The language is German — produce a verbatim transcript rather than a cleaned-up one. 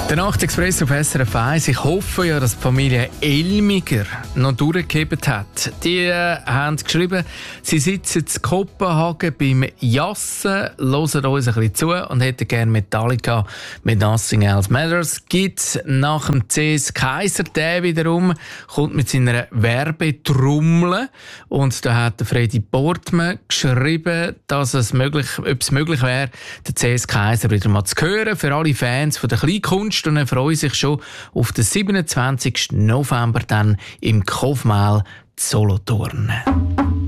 Der Nachtexpress auf S R F eins. Ich hoffe ja, dass die Familie Elmiger noch durchgehebt hat. Die äh, haben geschrieben, sie sitzen in Kopenhagen beim Jassen, hören uns ein bisschen zu und hätten gerne Metallica mit «Nothing Else Matters». Gibt nach dem C S Kaiser, der wiederum kommt mit seiner Werbetrommel. Und da hat der Freddy Portman geschrieben, dass es möglich, ob es möglich wäre, den C S Kaiser wieder mal zu hören. Für alle Fans von der Kleinkunst. Und er freut sich schon auf den siebenundzwanzigsten November dann im Kaufmal Solothurn.